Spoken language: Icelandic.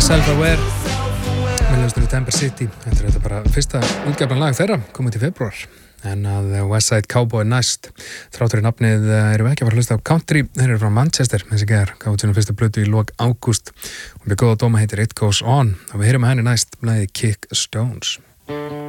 Self-Aware með hljóðstunni Temper City. Þetta er bara fyrsta útgefna lag þeirra, komið til febrúar, en að Westside Cowboy næst. Þráttur í nafnið erum við ekki að fara að hlusta á country. Þeir eru frá Manchester, þessi gæðar, gáðu sínum fyrsta plötu í lok ágúst og með góða dóma heitir It Goes On og við heyrum að henni næst lagið Kick Stones.